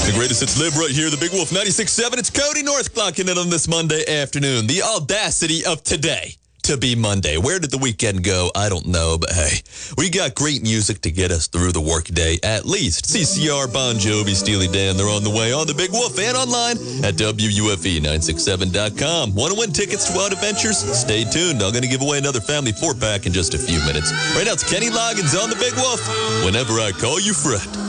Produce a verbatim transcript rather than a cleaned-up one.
The greatest hits live right here, the Big Wolf ninety-six point seven. It's Cody North clocking in on this Monday afternoon. The audacity of today to be Monday. Where did the weekend go? I don't know, but hey, we got great music to get us through the workday at least. C C R, Bon Jovi, Steely Dan, they're on the way on the Big Wolf and online at W U F E nine sixty-seven dot com. Want to win tickets to Wild Adventures? Stay tuned. I'm going to give away another family four-pack in just a few minutes. Right now, it's Kenny Loggins on the Big Wolf. Whenever I call you friend.